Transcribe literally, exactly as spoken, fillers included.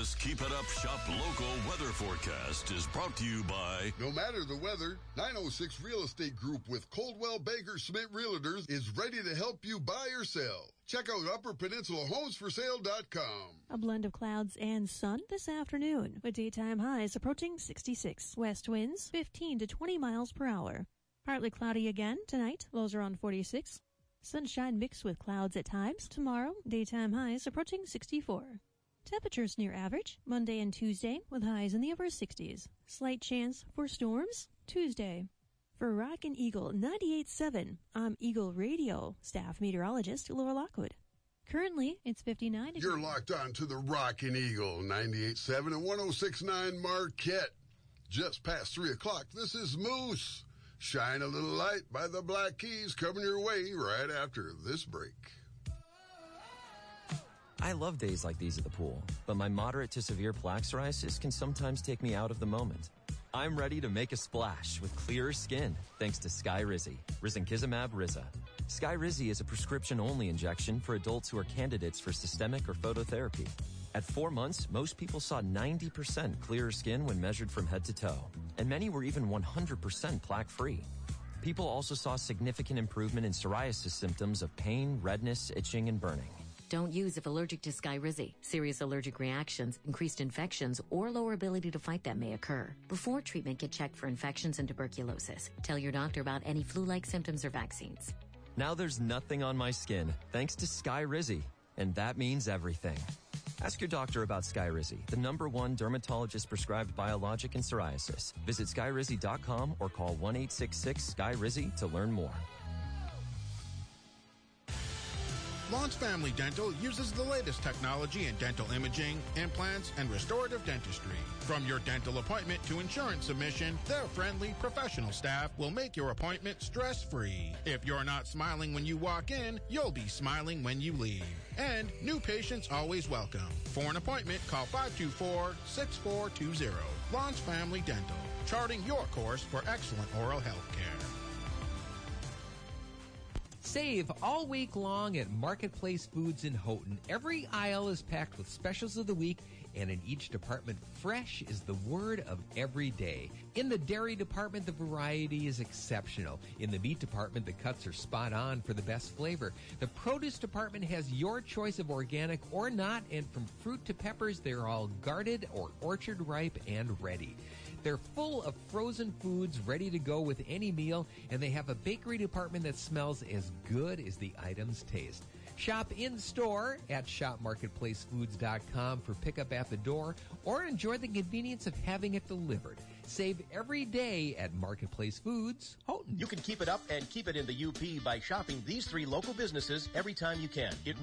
This Keep It Up Shop Local weather forecast is brought to you by... No matter the weather, nine oh six Real Estate Group with Coldwell Banker Smith Realtors is ready to help you buy or sell. Check out upper peninsula homes for sale dot com. A blend of clouds and sun this afternoon, with daytime highs approaching sixty-six. West winds fifteen to twenty miles per hour. Partly cloudy again tonight, lows around forty-six. Sunshine mixed with clouds at times. Tomorrow, daytime highs approaching sixty-four. Temperatures near average Monday and Tuesday with highs in the upper sixties. Slight chance for storms Tuesday. For Rockin' Eagle ninety-eight point seven, I'm Eagle Radio staff meteorologist Laura Lockwood. Currently, it's fifty-nine degrees. You're locked on to the Rockin' Eagle ninety-eight point seven and one oh six point nine Marquette. Just past three o'clock, this is Moose. Shine a little light by the Black Keys coming your way right after this break. I love days like these at the pool, but my moderate to severe plaque psoriasis can sometimes take me out of the moment. I'm ready to make a splash with clearer skin thanks to Skyrizi, risankizumab Riza. Skyrizi is a prescription-only injection for adults who are candidates for systemic or phototherapy. At four months, most people saw ninety percent clearer skin when measured from head to toe, and many were even one hundred percent plaque-free. People also saw significant improvement in psoriasis symptoms of pain, redness, itching, and burning. Don't use if allergic to Skyrizi. Serious allergic reactions, increased infections, or lower ability to fight them may occur. Before treatment, get checked for infections and tuberculosis. Tell your doctor about any flu-like symptoms or vaccines. Now there's nothing on my skin thanks to Skyrizi, and that means everything. Ask your doctor about Skyrizi, the number one dermatologist-prescribed biologic in psoriasis. Visit skyrizi dot com or call one eight six six Sky Rizi to learn more. Lawns Family Dental uses the latest technology in dental imaging, implants, and restorative dentistry. From your dental appointment to insurance submission, their friendly, professional staff will make your appointment stress-free. If you're not smiling when you walk in, you'll be smiling when you leave. And new patients always welcome. For an appointment, call five two four, six four two zero. Lawns Family Dental, charting your course for excellent oral health care. Save all week long at Marketplace Foods in Houghton. Every aisle is packed with specials of the week, and in each department, fresh is the word of every day. In the dairy department, the variety is exceptional. In the meat department, the cuts are spot on for the best flavor. The produce department has your choice of organic or not, and from fruit to peppers, they're all guarded or orchard ripe and ready. They're full of frozen foods ready to go with any meal, and they have a bakery department that smells as good as the items taste. Shop in-store at shop marketplace foods dot com for pickup at the door, or enjoy the convenience of having it delivered. Save every day at Marketplace Foods, Houghton. You can keep it up and keep it in the U P by shopping these three local businesses every time you can. It